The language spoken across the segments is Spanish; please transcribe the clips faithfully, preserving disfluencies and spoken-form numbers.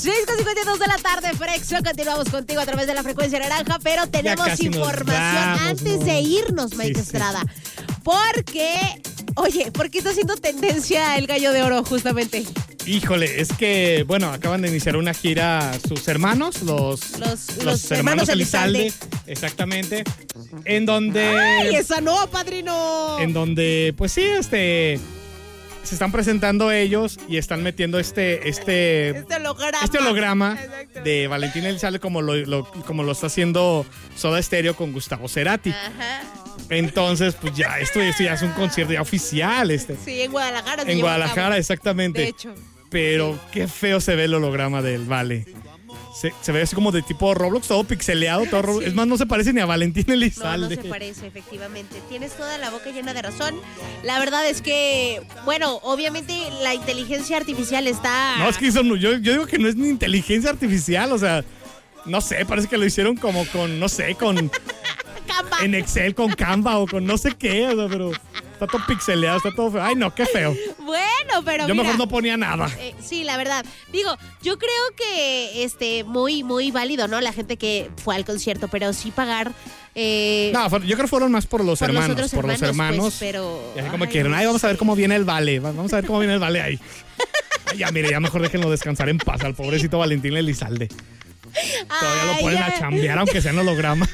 seis con cincuenta y dos de la tarde, Frexo. Continuamos contigo a través de la frecuencia naranja, pero tenemos información vamos, antes no. de irnos, Mike sí, Estrada. Sí. Porque, oye, ¿por qué está haciendo tendencia el Gallo de Oro justamente? Híjole, es que, bueno, acaban de iniciar una gira sus hermanos, los, los, los, los hermanos hermanos Elizalde. Exactamente, en donde... ¡Ay, esa no, padrino! En donde, pues sí, este... se están presentando ellos y están metiendo este este este holograma, este holograma de Valentín Elizalde como lo, lo como lo está haciendo Soda Stereo con Gustavo Cerati. Ajá. Entonces, pues ya esto, esto ya es un concierto ya oficial este. Sí, en Guadalajara. En Guadalajara, exactamente. De hecho. Pero sí. Qué feo se ve el holograma del Vale. Se, se ve así como de tipo Roblox, todo pixeleado, todo sí. Es más, no se parece ni a Valentín Elizalde. No, no se parece, efectivamente. Tienes toda la boca llena de razón. La verdad es que, bueno, obviamente la inteligencia artificial está... No, es que son, yo, yo digo que no es ni inteligencia artificial, o sea, no sé, parece que lo hicieron como con, no sé, con... Canva. En Excel, con Canva o con no sé qué, o sea, pero... Está todo pixeleado, está todo feo. Ay, no, qué feo. Bueno, pero yo mira, mejor no ponía nada. Eh, sí, la verdad. Digo, yo creo que este muy, muy válido, ¿no? La gente que fue al concierto, pero sí pagar... Eh, no, yo creo que fueron más por los por hermanos. Los por hermanos, los hermanos. Pues, pero... Y así como quieren. Ay, vamos a ver cómo viene el Vale. Vamos a ver cómo viene el Vale ahí. Ay, ya, mire, ya mejor déjenlo descansar en paz al pobrecito Valentín Elizalde. Todavía Ay, lo ponen ya. a chambear, aunque sea en holograma.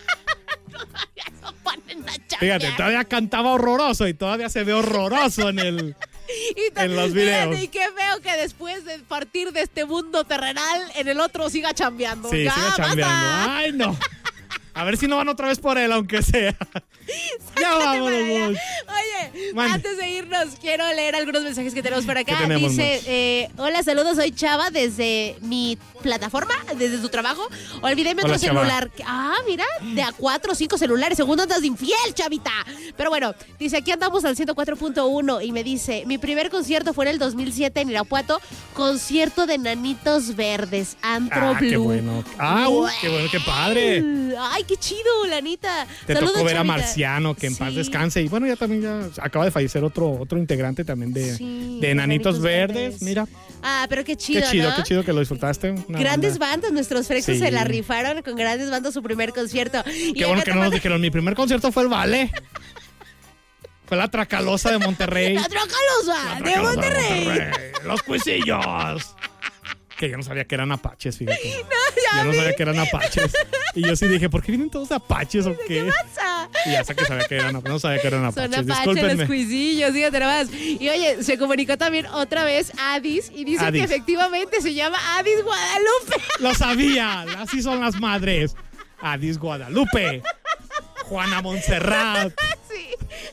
Fíjate, todavía cantaba horroroso y todavía se ve horroroso en el y en los videos. Fíjate, y qué feo que después de partir de este mundo terrenal, en el otro siga chambeando. Sí, ya, siga chambeando. Basta. Ay, no. A ver si no van otra vez por él, aunque sea. Ya vámonos. Oye, Man. antes de irnos, quiero leer algunos mensajes que tenemos por acá. Tenemos, Dice, eh, hola, saludos, soy Chava desde mi plataforma, desde su trabajo. Olvidé mi otro hola, celular. Chava. Ah, mira, de a cuatro o cinco celulares. Segundo andas de infiel, chavita. Pero bueno, dice, aquí andamos al ciento cuatro punto uno y me dice, mi primer concierto fue en el dos mil siete en Irapuato, concierto de Nanitos Verdes, Antro ah, Blue. Qué bueno. Ah, uh, qué bueno, qué padre. Ay, qué chido, Lanita. Te Saludos, tocó ver chavita. a Marciano, que en sí. paz descanse. Y bueno, ya también ya acaba de fallecer otro, otro integrante también de, sí, de Enanitos Verdes. Verdes. Mira. Ah, pero qué chido, Qué chido, ¿no? qué chido que lo disfrutaste. Una grandes banda. bandas, nuestros frexos sí. se la rifaron con grandes bandas su primer concierto. Qué y bueno que no manda... nos dijeron, mi primer concierto fue el Vale. Fue la Tracalosa de Monterrey. La Tracalosa, la de, Tracalosa Monterrey. de Monterrey. Los Cuisillos. Que yo no sabía que eran apaches, fíjate. No, yo no sabía que eran apaches. Y yo sí dije, ¿por qué vienen todos apaches o qué? ¿Qué pasa? Y ya sé que sabía que eran, no sabía que eran apaches. Son apaches Discúlpenme. los cuisillos, fíjate nomás. Y oye, se comunicó también otra vez Adis y dice Adis. que efectivamente se llama Adis Guadalupe. Lo sabía, así son las madres. Adis Guadalupe. Juana Montserrat. Sí.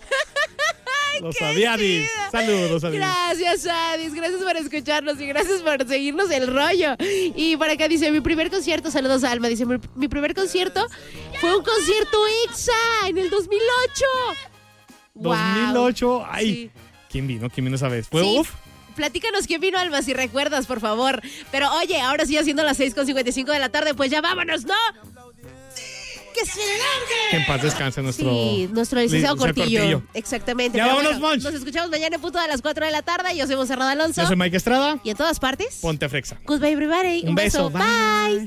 Lo sabía, Adis. Saludos, Adis. Gracias, Adis. Gracias por escucharnos y gracias por seguirnos el rollo. Y por acá dice, mi primer concierto, saludos a Alma, dice, mi, mi primer concierto fue un concierto Ixa en el dos mil ocho. dos mil ocho, wow. Ay, sí. ¿Quién vino? ¿Quién vino esa vez? ¿Fue sí. Uf? Platícanos quién vino, Alma, si recuerdas, por favor. Pero oye, ahora sí, haciendo las seis con cincuenta y cinco de la tarde, pues ya vámonos, ¿no? ¡Que se largue! Que en paz descanse nuestro... Sí, nuestro licenciado li- Cortillo. Cortillo. Exactamente. Ya Pero vámonos, bueno, Monch. nos escuchamos mañana en punto a las cuatro de la tarde. Yo soy Monserrat Alonso. Yo soy Mike Estrada. Y en todas partes, Ponte Frexa. goodbye, everybody. Un, Un beso. beso. Bye. Bye.